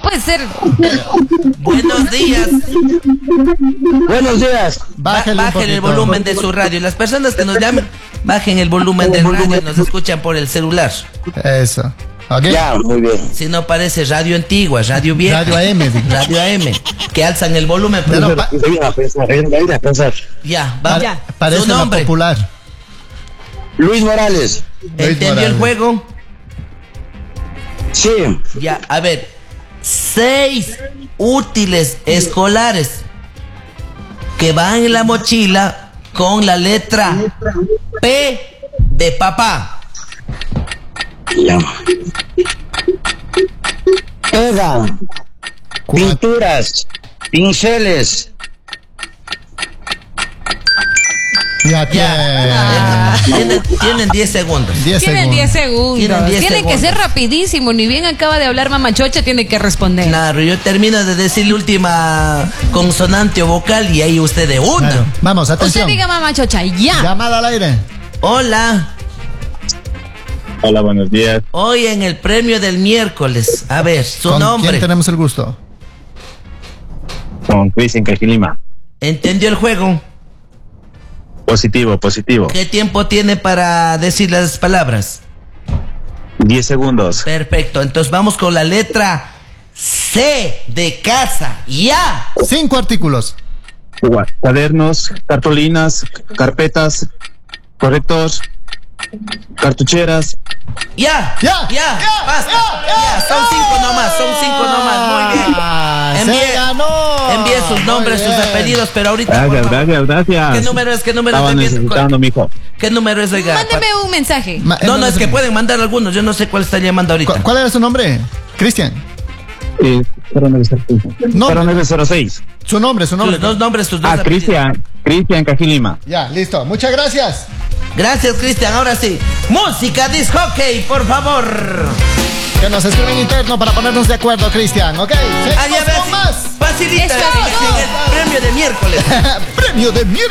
puede ser. Buenos días. Buenos días. Bajen el volumen de su radio. Las personas que nos llamen, bajen el volumen del radio y nos escuchan por el celular. Eso. Okay. Ya, muy bien. Si no parece radio antigua, radio vieja. Radio AM, digo. Radio AM. Que alzan el volumen. Ya no, Ya, vamos. Parece Su la nombre. popular. Luis Morales. ¿Entendió el juego? Sí. Ya, a ver. 6 útiles escolares que van en la mochila con la letra P de papá. Ya. Pega. Pinturas. Pinceles. Ya Tienen 10 segundos. Tienen 10 segundos. Tienen 10 Tiene que segundos. ser rapidísimo. Ni bien acaba de hablar Mamachocha, tiene que responder. Claro, yo termino de decir la última consonante o vocal y ahí usted de una. Claro. Vamos, Usted atención. diga Mamachocha, ya. Llamada al aire. Hola. Hola, buenos días. Hoy en el premio del miércoles. A ver, su ¿Con nombre. quién tenemos el gusto? Con Cristian Cajilima. ¿Entendió el juego? Positivo. ¿Qué tiempo tiene para decir las palabras? 10 segundos. Perfecto, entonces vamos con la letra C de casa. ¡Ya! 5 artículos. Cuadernos, cartulinas, carpetas, correctores, cartucheras. ¡Ya! ¡Basta! Ya, son 5 nomás, muy bien. Se ganó. Envíe sus nombres, sus apellidos, pero ahorita... por favor. Gracias. ¿Qué número es? Estaba necesitando, mijo. ¿Qué número es, oiga? Mándeme un mensaje. No, es que pueden mandar algunos, yo no sé cuál está llamando ahorita. ¿Cuál era su nombre? Cristian. 0906. Su nombre. Sus dos nombres, sus dos apellidos. Cristian Cajilima. Ya, listo. Muchas gracias. Gracias, Cristian. Ahora sí. Música disc hockey, por favor. Que nos escriben interno para ponernos de acuerdo, Cristian. ¿Ok? Ahí a Seguimos ver con si más. facilita Eso es el premio de miércoles. Premio de miércoles.